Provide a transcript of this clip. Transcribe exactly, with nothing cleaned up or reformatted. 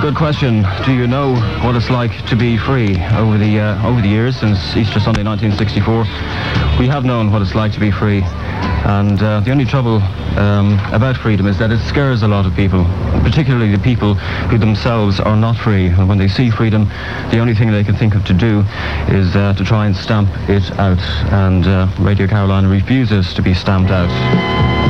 good question. Do you know what it's like to be free? Over the uh, over the years, since Easter Sunday nineteen sixty-four, we have known what it's like to be free. And uh, the only trouble um, about freedom is that it scares a lot of people, particularly the people who themselves are not free. And when they see freedom, the only thing they can think of to do is uh, to try and stamp it out. And uh, Radio Carolina refuses to be stamped out.